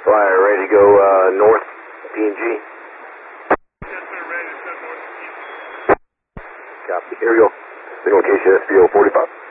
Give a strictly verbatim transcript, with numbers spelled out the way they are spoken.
Flyer, ready to go uh, north, P and G. Yes, sir, ready to set north. Copy. Here we go. Signal location S B O forty-five.